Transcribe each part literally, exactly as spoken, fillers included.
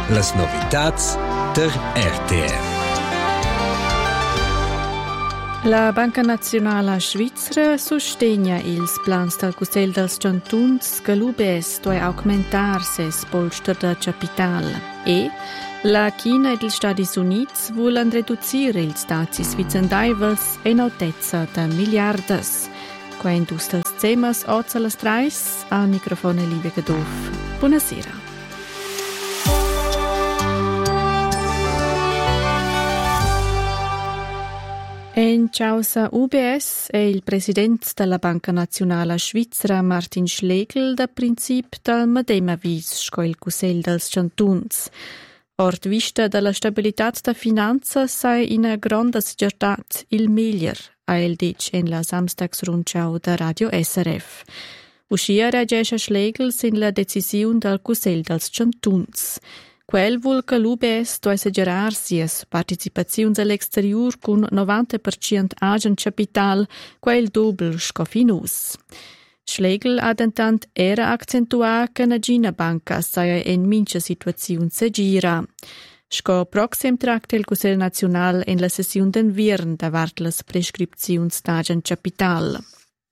Las novitats der R T R. La Banca Nazionale Svizzera sostegna ils plans del Cussegl dels Chantuns che l'U B S deve aumentar ses polster da capital e la China ed gli Stati Uniti vogliono ridurre ils dazi svizzerdaivels in altezza da miliardes. Qua industries zemas ozza las trais al microfono Livia Gadoff. Buonasera. In causa U B S è il presidente della Banca Nazionale Svizzera Martin Schlegel da princip dal medema vis sco il Cussegl dels Chantuns. Ord vista della stabilità da finanza sei in grande sicurtat il miglior, ha el dic in la samstagsrundschau da Radio S R F. Uscia reagesce Schlegel sin la decisione del Cussegl dels Chantuns. Quel vuol che l'U B S dovesse gerar sies participazioni all'exterior con novanta per cento agent capital, quel doppel scofinus. Schlegel ha intant era accentua che la Gina Banca sia in mince situazione se gira. Sco proxim tracta il Cussegl Nazional in la sessione d'invierno davart las prescripzioni d'agent capital.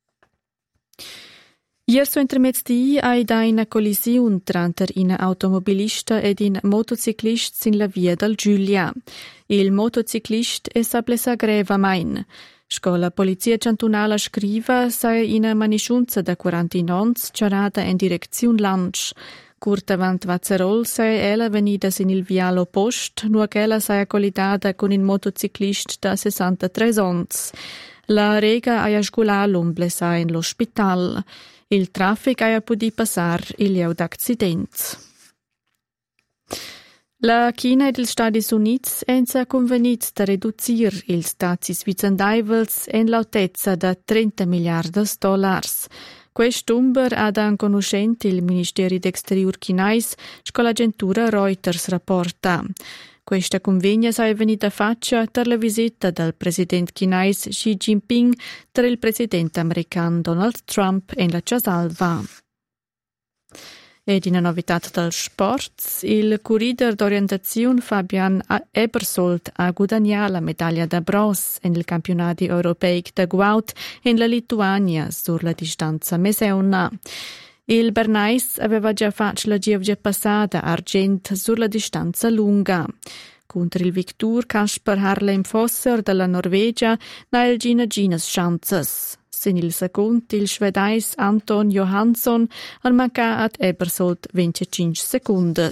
Ier su intermezzi hai da una collisione tra un automobilista ed un motociclista in la via del Giulia. Il motociclista è saplesa greva main. Sco la polizia cantonale scriva sei una manisciunza da quarantanove cerata in direzione Lanch. Curta avant Vazzerol sei ella venida in il viale opposto, nu che ella sei collidata con un motociclista da sessantatré anni. La rega ha sgulato l'omble sei in l'ospedale. Il traffico ha potuto passare il lieu d'accidente. La China e gli Stati Uniti hanno convenuto di ridurre i dazi svizzerdaivels in l'altezza da trenta miliardi di dollari. Questo numero ha dato conoscenza il Ministero d'Exterior cinese, che l'agentura Reuters rapporta. Questa convegna è venuta fatta per la visita del presidente cinese Xi Jinping per il presidente americano Donald Trump in la Ciasalva. Ed in una novità del sport, il corridor d'orientazione Fabian Ebersold ha guadagnato la medaglia da bronzo nel campionato europeo da Guaut in la Lituania sulla distanza meseuna. Il Bernais aveva già fatto la giovgia passata argent sulla distanza lunga. Contro il Victor Kasper Harlem Fosser della Norvegia na il Gina Ginas Chances. Sin il secondo il svedais Anton Johansson ha mancato ad Ebersold venticinque secondi.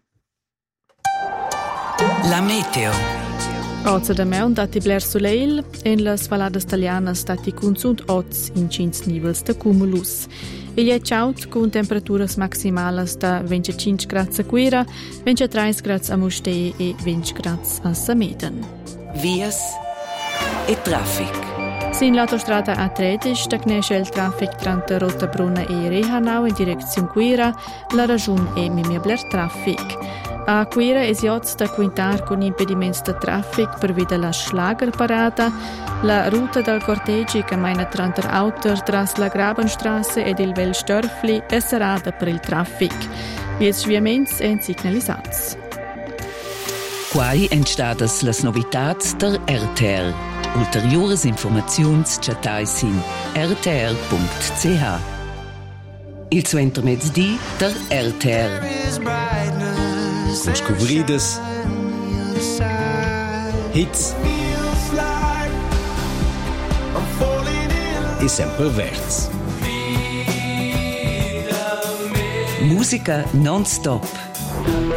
La meteo. Oggi da me un dati bler soleil, in le svaladas italianas stati consund oz in cinque nivels de cumulus. Il è ciaut con temperaturas maximales da venticinque gradi a Quira, ventitré gradi a Mustee e venti gradi a Sameden. Vias e traffic. Sin l'autostrada A tredici stagnesce il traffic tra Rottabrunna e Rehanau in direzione Quira, la ragione è mimia bler traffic. A Quira è siozz da quintar con impedimenti di traffic per via la Schlagerparada, la ruta del cortegi che maina tra Auter tras la Grabenstrasse ed il Vel Störfli è serata per il traffic. Gli sviamenti sono signalizzati. Quai entstadas las novitats der R T R. Ulteriores informaziuns chatais in r t r punct c h. Il suo intermezzi der R T R. Con scobrides, hits e sempre verts. Musica non-stop.